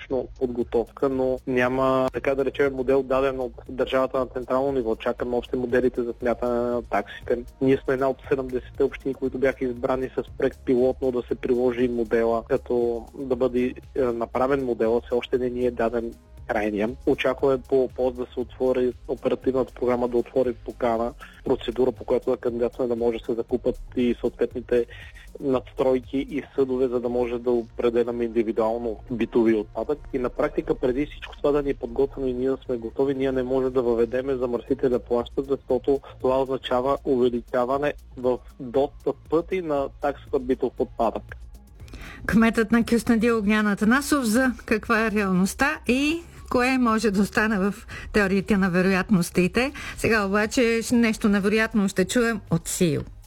точно подготовка, но няма, така да речем, модел даден от държавата на централно ниво. Чакаме още моделите за смятане на таксите. Ние сме една от 70-те общини, които бяха избрани с проект пилотно да се приложи модела, като да бъде направен модел. Все още не ни е даден крайния. Очакваме по пост да се отвори оперативната програма, да отвори покана, процедура, по която да кандидатстваме, да може да се закупат и съответните надстройки и съдове, за да може да определяме индивидуално битови отпадък. И на практика, преди всичко това да ни е подготвено и ние да сме готови, ние не можем да въведеме замърсителя да плащат, защото това означава увеличаване в доста пъти на таксата битов отпадък. Кметът на Кюстендил Огнян Атанасов за каква е реалността и кое може да остане в теориите на вероятностите. Сега обаче нещо невероятно ще чуем от СИО.